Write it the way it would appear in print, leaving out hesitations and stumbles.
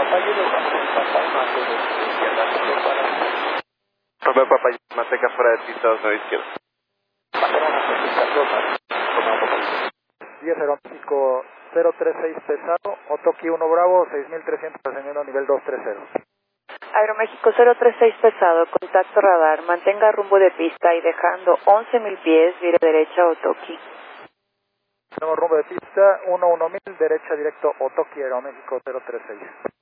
Papá, mantenga fuera de pista 2 izquierda. 10 Aeroméxico 036 pesado, Otoki 1 Bravo, 6300 ascendiendo a nivel 230. Aeroméxico 036 pesado, contacto radar, mantenga rumbo de pista y dejando 11.000 pies, vire derecha Otoki. Tenemos rumbo de pista, 11000, derecha directo Otoki, Aeroméxico 036.